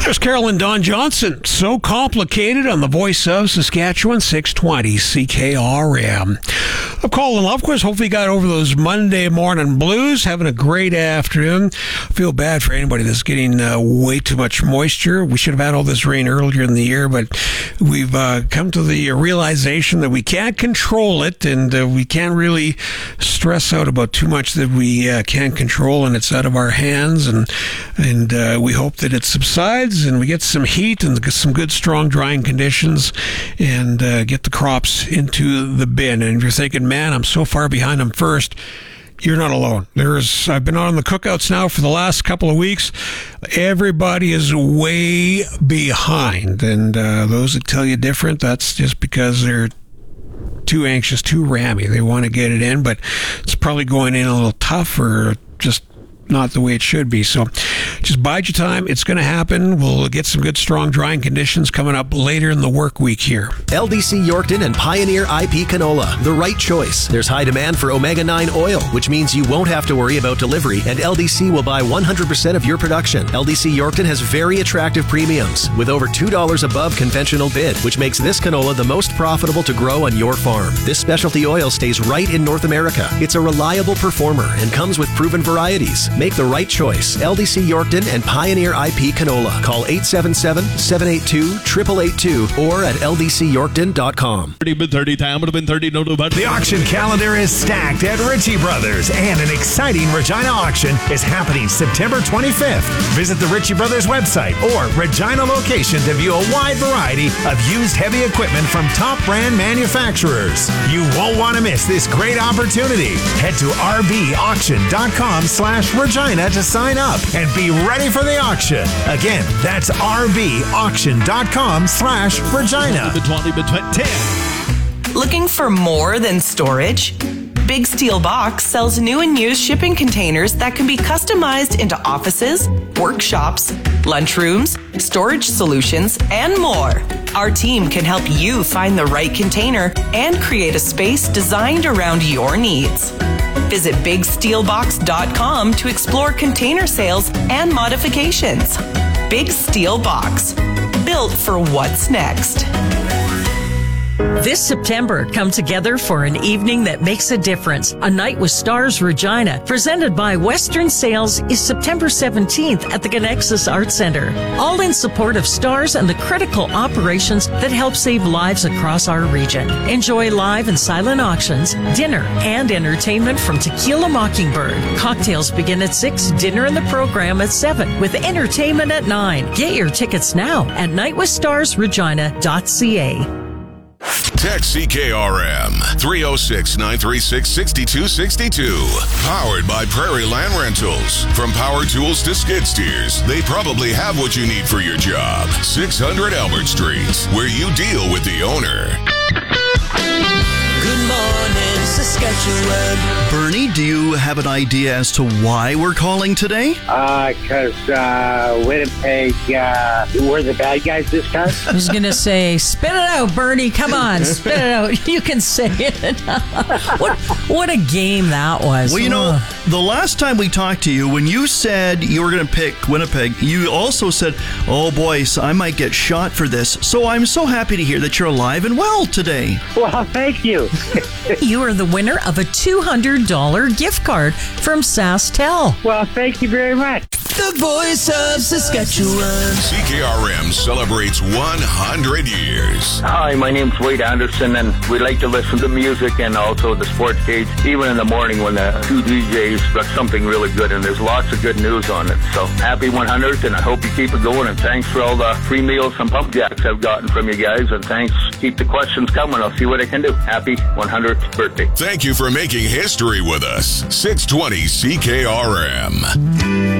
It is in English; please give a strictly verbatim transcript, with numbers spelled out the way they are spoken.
There's Carol and Don Johnson. So Complicated on the Voice of Saskatchewan, six twenty C K R M. I'm Colin Lovequist. Hopefully you got over those Monday morning blues. Having a great afternoon. I feel bad for anybody that's getting uh, way too much moisture. We should have had all this rain earlier in the year, but we've uh, come to the realization that we can't control it, and uh, we can't really stress out about too much that we uh, can't control, and it's out of our hands, and, and uh, we hope that it subsides and we get some heat and some good, strong, drying conditions and uh, get the crops into the bin. And if you're thinking, man, I'm so far behind them first, you're not alone. There's, I've been on the cookouts now for the last couple of weeks. Everybody is way behind. And uh, those that tell you different, that's just because they're too anxious, too rammy. They want to get it in, but it's probably going in a little tough or just not the way it should be. So just bide your time. It's going to happen. We'll get some good, strong, drying conditions coming up later in the work week here. L D C Yorkton and Pioneer I P Canola, the right choice. There's high demand for omega nine oil, which means you won't have to worry about delivery, and L D C will buy one hundred percent of your production. L D C Yorkton has very attractive premiums, with over two dollars above conventional bid, which makes this canola the most profitable to grow on your farm. This specialty oil stays right in North America. It's a reliable performer and comes with proven varieties. Make the right choice. L D C Yorkton and Pioneer I P Canola. Call eight seven seven, seven eight two, eight eight eight two or at L D C Yorkton dot com. The auction calendar is stacked at Ritchie Brothers, and an exciting Regina auction is happening September twenty-fifth. Visit the Ritchie Brothers website or Regina location to view a wide variety of used heavy equipment from top brand manufacturers. You won't want to miss this great opportunity. Head to R B auction dot com slash Regina to sign up and be ready for the auction. Again, that's R B auction dot com slash Regina. Looking for more than storage? Big Steel Box sells new and used shipping containers that can be customized into offices, workshops, lunchrooms, storage solutions, and more. Our team can help you find the right container and create a space designed around your needs. Visit big steel box dot com to explore container sales and modifications. Big Steel Box, built for what's next. This September, come together for an evening that makes a difference. A Night with Stars Regina, presented by Western Sales, is September seventeenth at the Connexus Arts Center. All in support of Stars and the critical operations that help save lives across our region. Enjoy live and silent auctions, dinner, and entertainment from Tequila Mockingbird. Cocktails begin at six, dinner and the program at seven, with entertainment at nine. Get your tickets now at night with stars regina dot c a. Text C K R M three oh six, nine three six, six two six two. Powered by Prairie Land Rentals. From power tools to skid steers, they probably have what you need for your job. six hundred Albert Street, where you deal with the owner. Good morning, Saskatchewan. Bernie, do you have an idea as to why we're calling today? Uh, because uh, Winnipeg, uh, we're the bad guys this time. I was going to say, spit it out, Bernie. Come on, spit it out. You can say it. what, what a game that was. Well, you know, the last time we talked to you, when you said you were going to pick Winnipeg, you also said, oh, boy, so I might get shot for this. So I'm so happy to hear that you're alive and well today. Well, thank you. You are the winner of a two hundred dollars gift card from SaskTel. Well, thank you very much. The voice of Saskatchewan. C K R M celebrates one hundred years. Hi, my name's Wade Anderson, and we like to listen to music and also the sports page, even in the morning when the two D Js got something really good, and there's lots of good news on it. So happy one hundredth, and I hope you keep it going, and thanks for all the free meals and pump jacks I've gotten from you guys, and thanks. Keep the questions coming. I'll see what I can do. Happy one hundredth birthday. Thank you for making history with us. six twenty C K R M.